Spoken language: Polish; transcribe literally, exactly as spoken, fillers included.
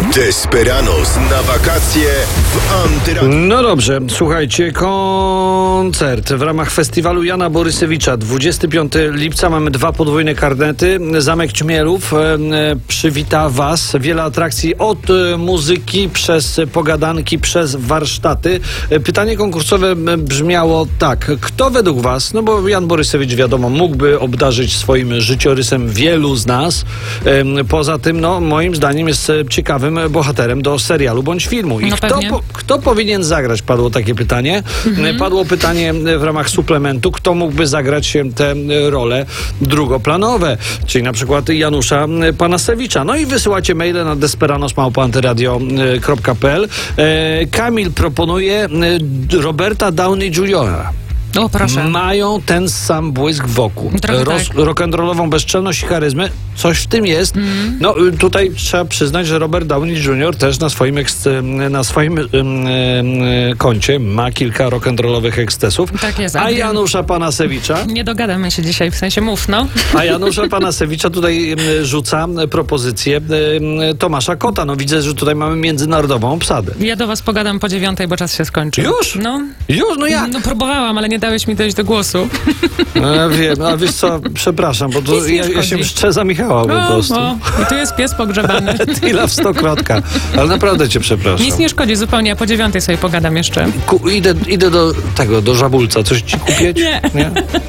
Desperados na wakacje w Antyradiu. No dobrze, słuchajcie, koncert w ramach festiwalu Jana Borysewicza. dwudziestego piątego lipca mamy dwa podwójne karnety. Zamek Ćmielów e, przywita Was. Wiele atrakcji od e, muzyki przez pogadanki, przez warsztaty. E, pytanie konkursowe brzmiało tak. Kto według Was, no bo Jan Borysewicz wiadomo, mógłby obdarzyć swoim życiorysem wielu z nas. E, poza tym, no moim zdaniem jest ciekawym bohaterem do serialu bądź filmu. I no kto, po, kto powinien zagrać? Padło takie pytanie. Mhm. Padło pytanie w ramach suplementu, kto mógłby zagrać te role drugoplanowe, czyli na przykład Janusza Panasewicza. No i wysyłacie maile na desperados małpa antyradio kropka pe el. Kamil proponuje Roberta Downey juniora O, proszę. Mają ten sam błysk wokół. Trochę Roz, tak. Rock'n'rollową bezczelność i charyzmy. Coś w tym jest. Mm. No tutaj trzeba przyznać, że Robert Downey junior też na swoim, eksce- na swoim um, um, koncie ma kilka rock'n'rollowych ekscesów. Tak jest. A Adrian, Janusza Panasewicza... nie dogadamy się dzisiaj, w sensie mów, no. A Janusza Panasewicza tutaj rzuca propozycję Tomasza Kota. No widzę, że tutaj mamy międzynarodową obsadę. Ja do was pogadam po dziewiątej, bo czas się skończy. Już? No. Już? No jak? No próbowałam, ale nie dałeś mi dojść do głosu. No, wiem, a wiesz co, przepraszam, bo to ja, ja się mszczę za Michała po O, prostu. o, i tu jest pies pogrzebany. Tila w stokrotka. Ale naprawdę cię przepraszam. Nic nie szkodzi zupełnie, a po dziewiątej sobie pogadam jeszcze. Ku, idę, idę do tego, do żabulca. Coś ci kupić? Nie. Nie?